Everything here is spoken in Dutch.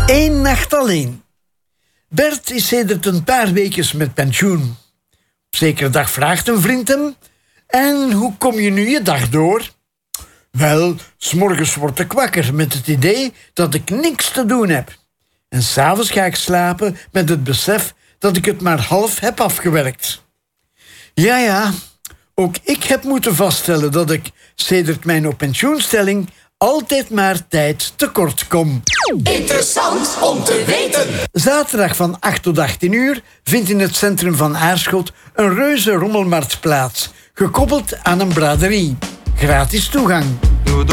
Eén nacht alleen. Bert is sedert een paar weekjes met pensioen. Op zekere dag vraagt een vriend hem: en hoe kom je nu je dag door? Wel, 's morgens word ik wakker met het idee dat ik niks te doen heb. En 's avonds ga ik slapen met het besef dat ik het maar half heb afgewerkt. Ja, ook ik heb moeten vaststellen dat ik, sedert mijn op pensioenstelling, altijd maar tijd tekort kom. Interessant om te weten. Zaterdag van 8 tot 18 uur vindt in het centrum van Aarschot een reuze rommelmarkt plaats, gekoppeld aan een braderie. Gratis toegang.